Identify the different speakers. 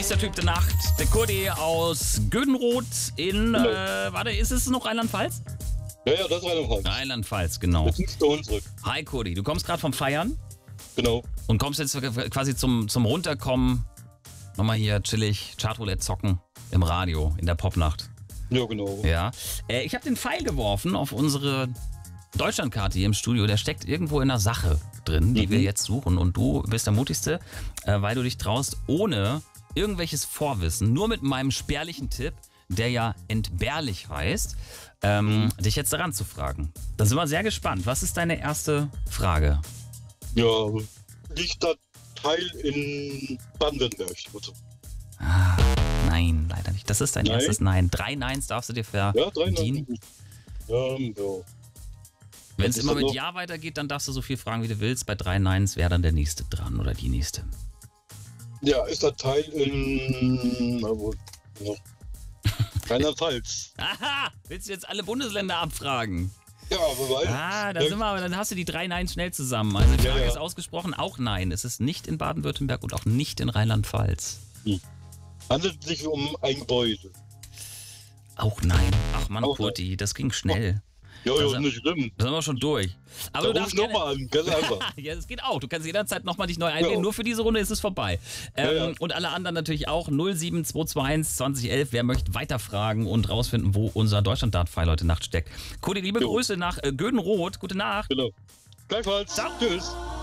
Speaker 1: Nächster Typ der Nacht, der Kurdi aus Gödenroth in, ist es noch Rheinland-Pfalz?
Speaker 2: Ja, das ist Rheinland-Pfalz.
Speaker 1: Rheinland-Pfalz, genau.
Speaker 2: Jetzt sind wir zurück.
Speaker 1: Hi Kurdi, du kommst gerade vom Feiern
Speaker 2: Genau.
Speaker 1: und kommst jetzt quasi zum Runterkommen, nochmal hier chillig Chartroulette zocken im Radio, in der Popnacht.
Speaker 2: Ja, genau.
Speaker 1: Ja. Ich habe den Pfeil geworfen auf unsere Deutschlandkarte hier im Studio. Der steckt irgendwo in einer Sache drin, die wir jetzt suchen. Und du bist der Mutigste, weil du dich traust, ohne irgendwelches Vorwissen, nur mit meinem spärlichen Tipp, der ja entbehrlich heißt, dich jetzt daran zu fragen. Da sind wir sehr gespannt. Was ist deine erste Frage?
Speaker 2: Ja, liegt das Teil in Baden-Württemberg?
Speaker 1: Nein, leider nicht. Das ist dein erstes Nein. 3 Neins darfst du dir verdienen.
Speaker 2: Ja, ja.
Speaker 1: Wenn es immer mit Ja weitergeht, dann darfst du so viel fragen, wie du willst. Bei 3 Neins wäre dann der nächste dran oder die nächste.
Speaker 2: Ja, ist das Teil in Rheinland-Pfalz?
Speaker 1: Aha! Willst du jetzt alle Bundesländer abfragen?
Speaker 2: Ja, aber weil.
Speaker 1: Da sind wir, aber dann hast du die 3 Neins schnell zusammen. Also die Frage ist ausgesprochen, auch nein. Es ist nicht in Baden-Württemberg und auch nicht in Rheinland-Pfalz.
Speaker 2: Handelt es sich um ein Gebäude?
Speaker 1: Auch nein. Ach Mann, Kurti, das ging schnell.
Speaker 2: Ja, nicht schlimm.
Speaker 1: Da sind wir schon durch. Aber
Speaker 2: da
Speaker 1: du darfst
Speaker 2: nochmal an, ganz einfach.
Speaker 1: Ja, das geht auch. Du kannst jederzeit nochmal dich neu einwählen. Nur für diese Runde ist es vorbei. Und alle anderen natürlich auch. 07221 2011. Wer möchte weiterfragen und rausfinden, wo unser Deutschland-Dart-Pfeil heute Nacht steckt. Kurti, liebe Grüße nach Gödenroth. Gute Nacht.
Speaker 2: Genau. Gleichfalls.
Speaker 1: Ciao.
Speaker 2: Tschüss.